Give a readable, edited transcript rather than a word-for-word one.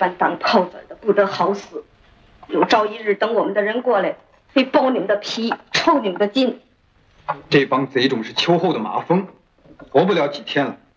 般当炮子的不得好死。有朝一日等我们的人过来，非剥你们的皮，抽你们的筋。 这帮贼种是秋后的马蜂，活不了几天了。